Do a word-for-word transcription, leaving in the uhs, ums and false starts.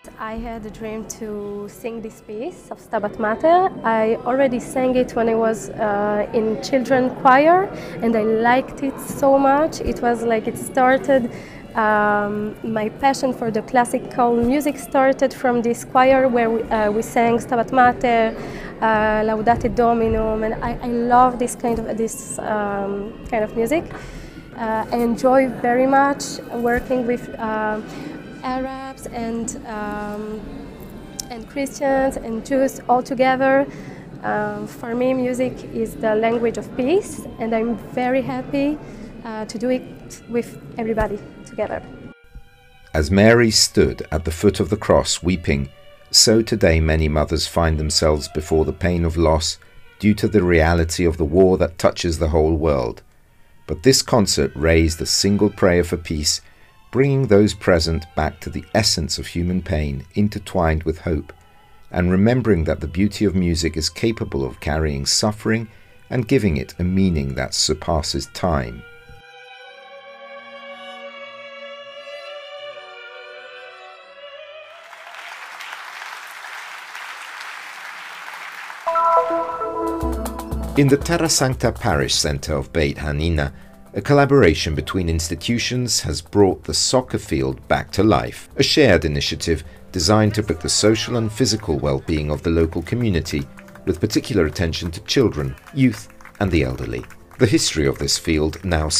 I had a dream to sing this piece of Stabat Mater. I already sang it when I was uh, in children's choir, and I liked it so much. It was like it started, um, my passion for the classical music started from this choir where we, uh, we sang Stabat Mater, uh, Laudate Dominum, and I, I love this kind of, this, um, kind of music. Uh, I enjoy very much working with uh, Arabs and um, and Christians and Jews all together. Um, for me, music is the language of peace, and I'm very happy uh, to do it with everybody together. As Mary stood at the foot of the cross weeping, so today many mothers find themselves before the pain of loss due to the reality of the war that touches the whole world. But this concert raised a single prayer for peace, bringing those present back to the essence of human pain intertwined with hope, and remembering that the beauty of music is capable of carrying suffering and giving it a meaning that surpasses time. In the Terra Sancta Parish Centre of Beit Hanina, a collaboration between institutions has brought the soccer field back to life, a shared initiative designed to put the social and physical well-being of the local community, with particular attention to children, youth and the elderly. The history of this field now